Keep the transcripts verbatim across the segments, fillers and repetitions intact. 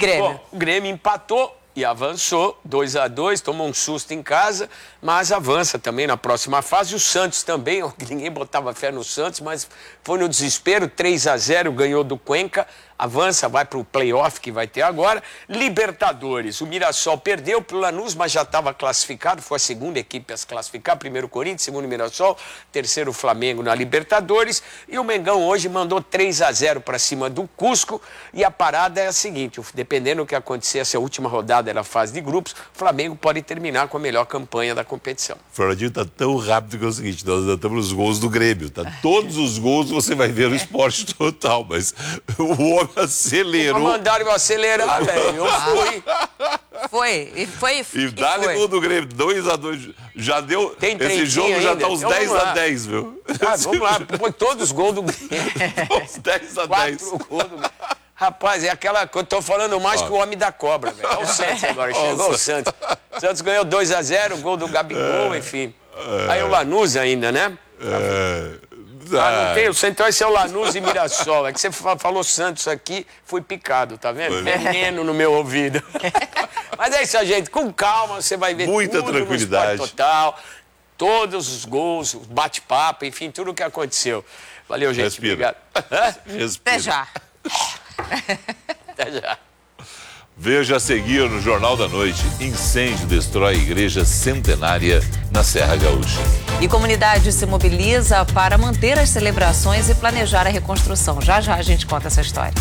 Grêmio? Bom, o Grêmio empatou e avançou, dois a dois, tomou um susto em casa, mas avança também na próxima fase. O Santos também, ninguém botava fé no Santos, mas foi no desespero, três a zero, ganhou do Cuenca, avança, vai para o play-off que vai ter agora. Libertadores, o Mirassol perdeu para o Lanús, mas já estava classificado, foi a segunda equipe a se classificar, primeiro o Corinthians, segundo o Mirassol, terceiro o Flamengo na Libertadores, e o Mengão hoje mandou três a zero para cima do Cusco, e a parada é a seguinte, dependendo do que acontecer, essa última rodada era a fase de grupos, o Flamengo pode terminar com a melhor campanha da competição. O Fernandinho tá tão rápido que é o seguinte, nós já estamos nos gols do Grêmio, tá? Todos os gols você vai ver no Esporte Total, mas o homem acelerou. Mandaram eu acelerar, velho. Eu fui. Foi, e foi. E dá-lhe gol do Grêmio, dois a dois. Já deu. Tem esse jogo já ainda. tá uns Então, dez vamos a lá. dez, viu? Ah, vamos lá, põe todos os gols do Grêmio. Uns dez a dez. Quatro gols do Grêmio. Rapaz, é aquela coisa, tô falando mais Ó. que o homem da cobra, velho. É o Santos agora, chegou o Santos. O Santos ganhou dois a zero, gol do Gabigol, enfim. Aí o Lanús ainda, né? É... Ah, não tem, o Central esse é o Lanús e Mirassol. É que você fa- falou Santos aqui, fui picado, tá vendo? Veneno no meu ouvido. Mas é isso, gente, com calma, você vai ver Muita tudo tranquilidade. no Sport Total, todos os gols, o bate-papo, enfim, tudo o que aconteceu. Valeu, gente, Respira. obrigado. Respira. Até já. Até já. Veja a seguir no Jornal da Noite. Incêndio destrói igreja centenária na Serra Gaúcha. E comunidade se mobiliza para manter as celebrações e planejar a reconstrução. Já já a gente conta essa história.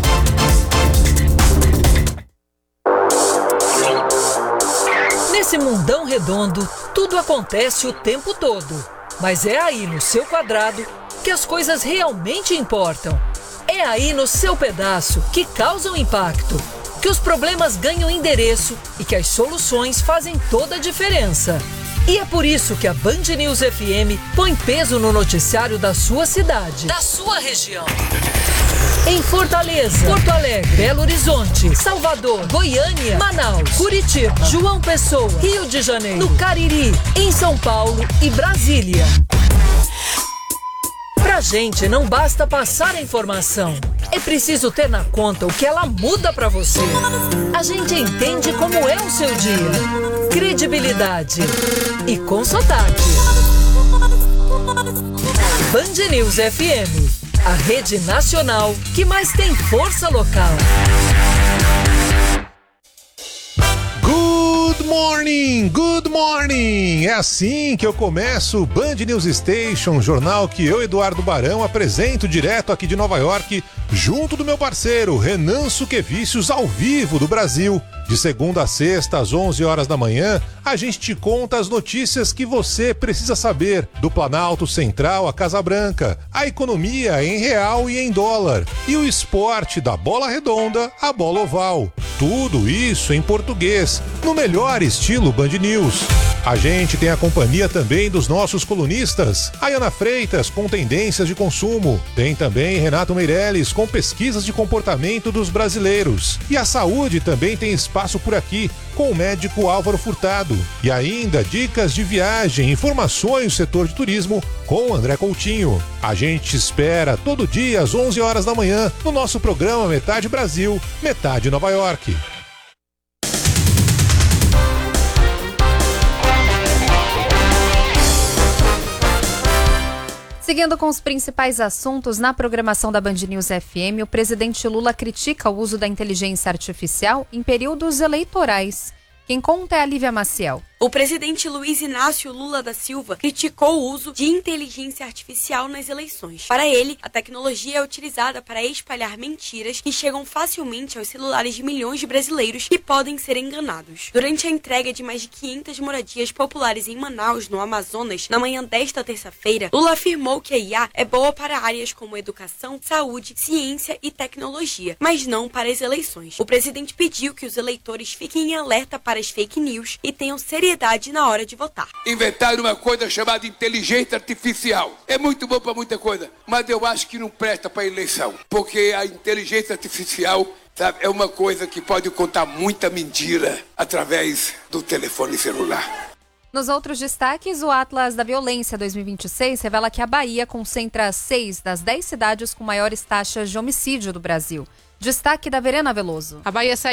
Nesse mundão redondo, tudo acontece o tempo todo. Mas é aí no seu quadrado que as coisas realmente importam. É aí no seu pedaço que causam impacto, que os problemas ganham endereço e que as soluções fazem toda a diferença. E é por isso que a Band News F M põe peso no noticiário da sua cidade, da sua região. Em Fortaleza, Porto Alegre, Belo Horizonte, Salvador, Goiânia, Manaus, Curitiba, João Pessoa, Rio de Janeiro, no Cariri, em São Paulo e Brasília. Pra gente não basta passar a informação, é preciso ter na conta o que ela muda pra você. A gente entende como é o seu dia. Credibilidade e com sotaque. Band News F M, a rede nacional que mais tem força local. Good morning, good morning! É assim que eu começo o Band News Station, jornal que eu, Eduardo Barão, apresento direto aqui de Nova York, junto do meu parceiro Renan Suquevicius, ao vivo do Brasil. De segunda a sexta, às onze horas da manhã, a gente te conta as notícias que você precisa saber do Planalto Central à Casa Branca, a economia em real e em dólar, e o esporte da bola redonda à bola oval. Tudo isso em português, no melhor estilo Band News. A gente tem a companhia também dos nossos colunistas, Ayana Freitas com tendências de consumo, tem também Renato Meirelles com pesquisas de comportamento dos brasileiros, e a saúde também tem espaço por aqui, com o médico Álvaro Furtado, e ainda dicas de viagem, informações do setor de turismo com André Coutinho. A gente te espera todo dia às onze horas da manhã no nosso programa Metade Brasil, Metade Nova York. Seguindo com os principais assuntos na programação da Band News F M, o presidente Lula critica o uso da inteligência artificial em períodos eleitorais. Quem conta é a Lívia Maciel. O presidente Luiz Inácio Lula da Silva criticou o uso de inteligência artificial nas eleições. Para ele, a tecnologia é utilizada para espalhar mentiras que chegam facilmente aos celulares de milhões de brasileiros que podem ser enganados. Durante a entrega de mais de quinhentas moradias populares em Manaus, no Amazonas, na manhã desta terça-feira, Lula afirmou que a I A é boa para áreas como educação, saúde, ciência e tecnologia, mas não para as eleições. O presidente pediu que os eleitores fiquem em alerta para as fake news e tenham seriedade na hora de votar. Inventaram uma coisa chamada inteligência artificial. É muito bom para muita coisa, mas eu acho que não presta para eleição, porque a inteligência artificial, sabe, é uma coisa que pode contar muita mentira através do telefone celular. Nos outros destaques, o Atlas da Violência dois mil e vinte e seis revela que a Bahia concentra seis das dez cidades com maiores taxas de homicídio do Brasil. Destaque da Verena Veloso. A Bahia